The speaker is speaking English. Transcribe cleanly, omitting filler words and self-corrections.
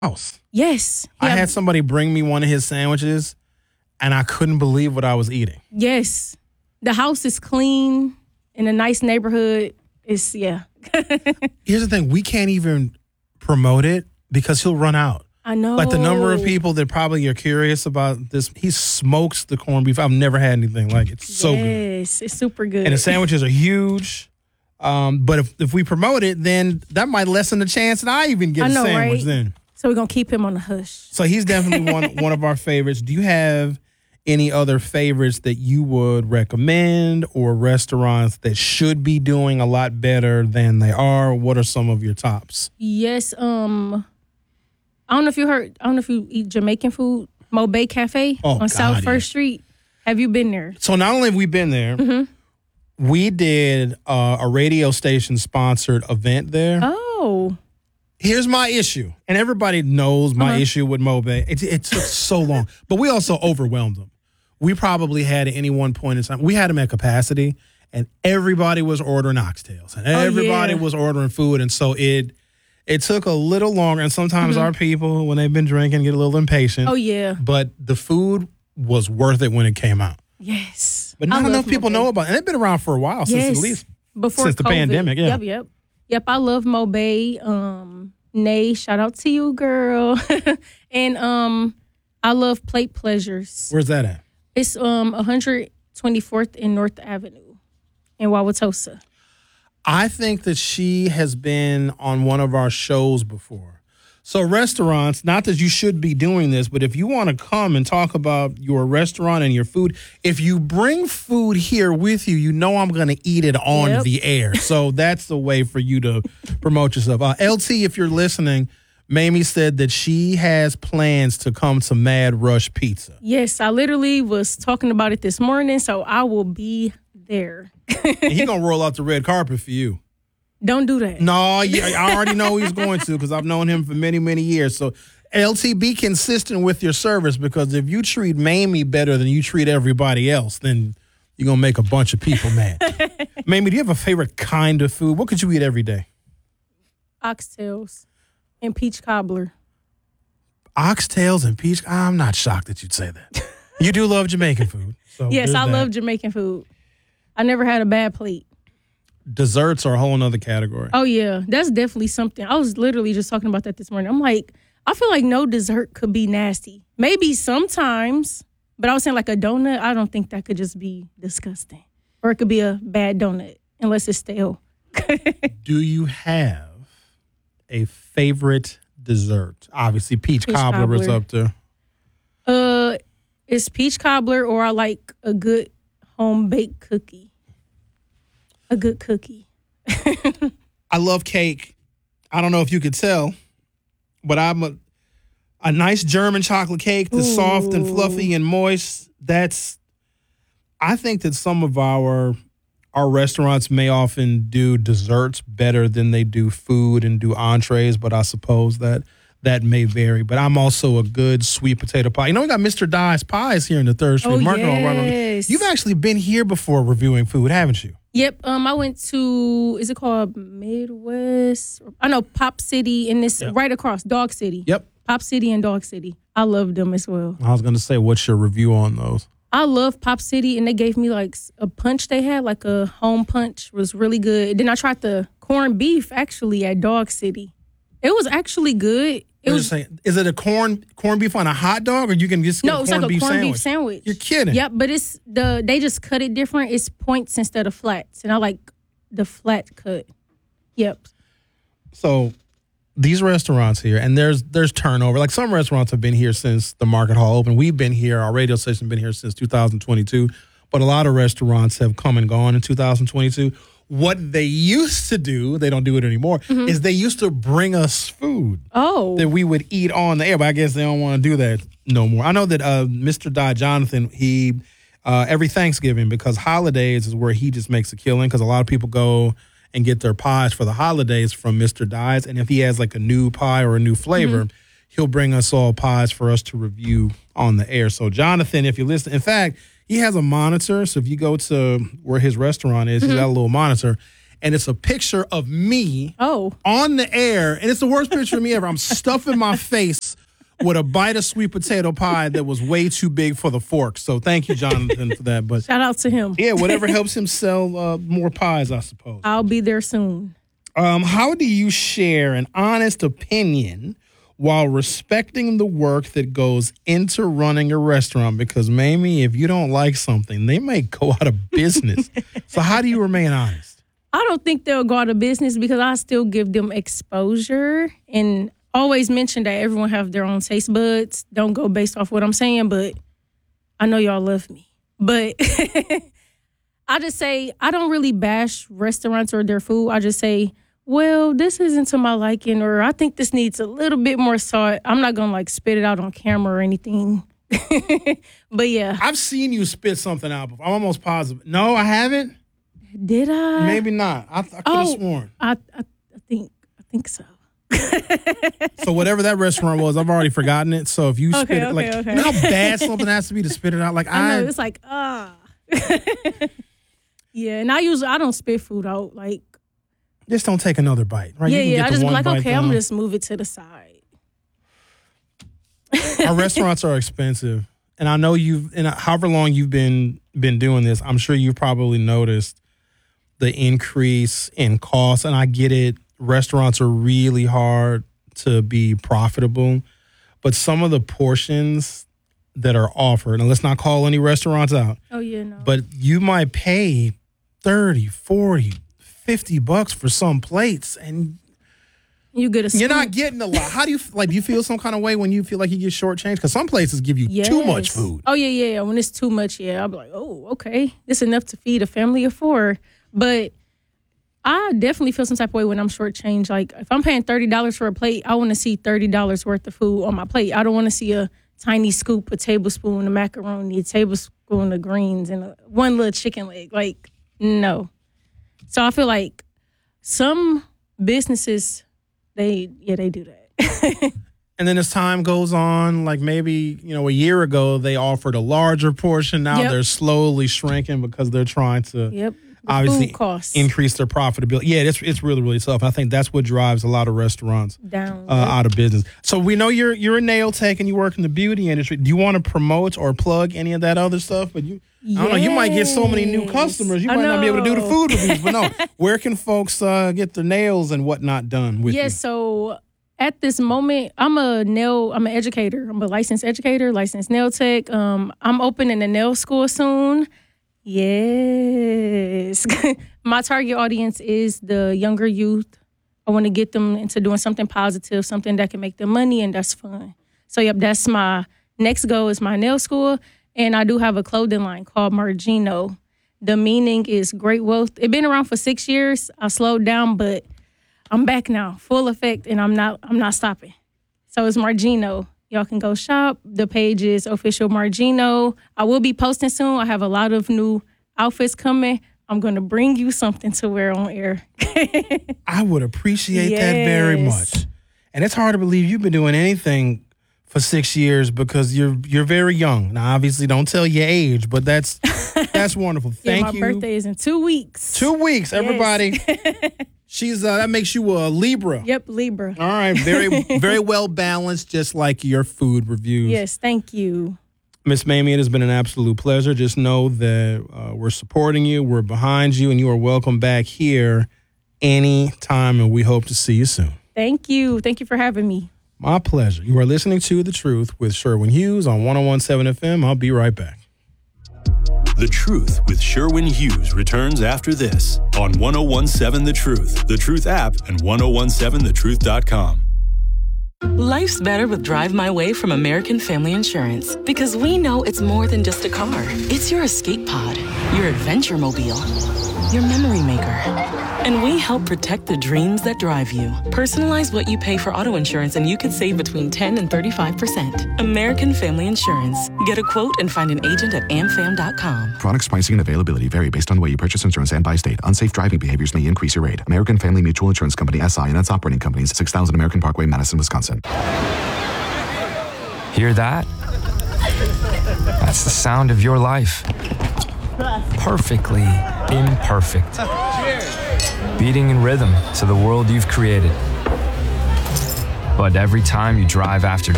House. Yes. I had somebody bring me one of his sandwiches, and I couldn't believe what I was eating. Yes. The house is clean in a nice neighborhood. It's, yeah. Here's the thing. We can't even promote it because he'll run out. I know. Like the number of people that probably are curious about this. He smokes the corned beef. I've never had anything like it. It's so good. Yes, it's super good. And the sandwiches are huge. But if we promote it, then that might lessen the chance that I even get a sandwich right? then. So we're going to keep him on the hush. So he's definitely one of our favorites. Do you have any other favorites that you would recommend or restaurants that should be doing a lot better than they are? What are some of your tops? Yes. I don't know if you eat Jamaican food. Mo Bay Cafe on South First Street. Have you been there? So not only have we been there, we did a radio station sponsored event there. Oh. Here's my issue, and everybody knows my issue with Mo Bay. It took so long, but we also overwhelmed them. We probably had at any one point in time, we had them at capacity, and everybody was ordering oxtails, and everybody was ordering food, and so it took a little longer. And sometimes our people, when they've been drinking, get a little impatient. Oh yeah, but the food was worth it when it came out. Yes, but not enough people know about it, and they've been around for a while since at least before since the pandemic. Yeah. Yep. I love Mo Bay. Nay, shout out to you, girl. And I love Plate Pleasures. Where's that at? It's 124th and North Avenue in Wauwatosa. I think that she has been on one of our shows before. So restaurants, not that you should be doing this, but if you want to come and talk about your restaurant and your food, if you bring food here with you, you know I'm going to eat it on the air. So that's the way for you to promote yourself. LT, if you're listening, Mamie said that she has plans to come to Mad Rush Pizza. Yes, I literally was talking about it this morning, so I will be there. And he's going to roll out the red carpet for you. Don't do that. No, I already know he's going to because I've known him for many, many years. So, LT, be consistent with your service because if you treat Mamie better than you treat everybody else, then you're going to make a bunch of people mad. Mamie, do you have a favorite kind of food? What could you eat every day? Oxtails and peach cobbler. Oxtails and peach? I'm not shocked that you'd say that. You do love Jamaican food. So yes, I love Jamaican food. I never had a bad plate. Desserts are a whole nother category. Oh, yeah. That's definitely something. I was literally just talking about that this morning. I'm like, I feel like no dessert could be nasty. Maybe sometimes, but I was saying like a donut, I don't think that could just be disgusting. Or it could be a bad donut, unless it's stale. Do you have a favorite dessert? Obviously, peach cobbler is up there. It's peach cobbler, or I like a good home-baked cookie. A good cookie. I love cake. I don't know if you could tell, but I'm a nice German chocolate cake that's soft and fluffy and moist. I think that some of our restaurants may often do desserts better than they do food and do entrees, but I suppose that may vary. But I'm also a good sweet potato pie. You know, we got Mr. Dye's Pies here in the 3rd Street Market. Yes. You've actually been here before reviewing food, haven't you? Yep. I went to, is it called Midwest? I know Pop City, and this right across, Dog City. Yep. Pop City and Dog City. I love them as well. I was going to say, what's your review on those? I love Pop City, and they gave me like a punch they had, like a home punch. It was really good. Then I tried the corned beef actually at Dog City. It was actually good. Is it a corned beef on a hot dog, or you can just get it's like a corned beef sandwich. You're kidding. Yep, but they just cut it different. It's points instead of flats, and I like the flat cut. Yep. So these restaurants here, and there's turnover. Like some restaurants have been here since the market hall opened. We've been here. Our radio station been here since 2022, but a lot of restaurants have come and gone in 2022. What they used to do, they don't do it anymore, is they used to bring us food that we would eat on the air, but I guess they don't want to do that no more. I know that Mr. Dye Jonathan, he every Thanksgiving, because holidays is where he just makes a killing, because a lot of people go and get their pies for the holidays from Mr. Dye's, and if he has like a new pie or a new flavor, he'll bring us all pies for us to review on the air. So Jonathan, if you listen, in fact, he has a monitor, so if you go to where his restaurant is, he's got a little monitor, and it's a picture of me Oh, on the air, and it's the worst picture of me ever. I'm stuffing my face with a bite of sweet potato pie that was way too big for the fork. So thank you, Jonathan, for that. But shout out to him. yeah, whatever helps him sell more pies, I suppose. I'll be there soon. How do you share an honest opinion while respecting the work that goes into running a restaurant? Because, Mamie, if you don't like something, they may go out of business. So how do you remain honest? I don't think they'll go out of business because I still give them exposure and always mention that everyone have their own taste buds. Don't go based off what I'm saying, but I know y'all love me. But I just say I don't really bash restaurants or their food. I just say, well, this isn't to my liking, or I think this needs a little bit more salt. I'm not going to spit it out on camera or anything. But yeah. I've seen you spit something out before. I'm almost positive. No, I haven't. Did I? Maybe not. I could have sworn. I think so. So whatever that restaurant was, I've already forgotten it. So if you spit it, you know how bad something has to be to spit it out? I know, it's like, yeah, and I don't spit food out. Just don't take another bite, right? Yeah, I just be like, okay, I'm going to just move it to the side. Our restaurants are expensive. And I know however long you've been doing this, I'm sure you've probably noticed the increase in costs. And I get it. Restaurants are really hard to be profitable. But some of the portions that are offered, and let's not call any restaurants out. Oh, yeah, no. But you might pay $30, $40, $50 for some plates, and you get a scoop. You're not getting a lot. How do you do you feel some kind of way when you feel like you get shortchanged? Because some places give you too much food. Oh, yeah. When it's too much, I'll be like, oh, okay. It's enough to feed a family of 4. But I definitely feel some type of way when I'm shortchanged. Like, if I'm paying $30 for a plate, I want to see $30 worth of food on my plate. I don't want to see a tiny scoop, a tablespoon of macaroni, a tablespoon of greens, and one little chicken leg. Like, no. So I feel like some businesses, they do that. And then as time goes on, like maybe, a year ago, they offered a larger portion. Now they're slowly shrinking because they're trying to obviously increase their profitability. Yeah, it's really, really tough. I think that's what drives a lot of restaurants down out of business. So we know you're a nail tech and you work in the beauty industry. Do you want to promote or plug any of that other stuff? But I don't know, you might get so many new customers. You might not be able to do the food reviews. But no, where can folks get their nails and whatnot done with you? So at this moment, I'm an educator. I'm a licensed educator, licensed nail tech. I'm opening a nail school soon. Yes. My target audience is the younger youth. I want to get them into doing something positive, something that can make them money, and that's fun. So, that's my next goal is my nail school. And I do have a clothing line called Margino. The meaning is great wealth. It's been around for 6 years. I slowed down, but I'm back now, full effect, and I'm not stopping. So it's Margino. Y'all can go shop. The page is official Margino. I will be posting soon. I have a lot of new outfits coming. I'm going to bring you something to wear on air. I would appreciate that very much. And it's hard to believe you've been doing anything for 6 years because you're very young. Now, obviously, don't tell your age, but that's wonderful. Thank you. My birthday is in 2 weeks. 2 weeks, everybody. She's that makes you a Libra. Yep, Libra. All right, very very well balanced, just like your food reviews. Yes, thank you. Miss Mamie, it has been an absolute pleasure. Just know that we're supporting you, we're behind you, and you are welcome back here anytime, and we hope to see you soon. Thank you. Thank you for having me. My pleasure. You are listening to The Truth with Sherwin Hughes on 101.7 FM. I'll be right back. The Truth with Sherwin Hughes returns after this on 101.7 The Truth, The Truth app, and 101.7thetruth.com. Life's better with Drive My Way from American Family Insurance because we know it's more than just a car. It's your escape pod, your adventure mobile, your memory maker. And we help protect the dreams that drive you. Personalize what you pay for auto insurance and you could save between 10 and 35%. American Family Insurance. Get a quote and find an agent at amfam.com. Products, pricing, and availability vary based on the way you purchase insurance and by state. Unsafe driving behaviors may increase your rate. American Family Mutual Insurance Company, SI, and its operating companies, 6000 American Parkway, Madison, Wisconsin. Hear that? That's the sound of your life. Perfectly imperfect. Beating in rhythm to the world you've created. But every time you drive after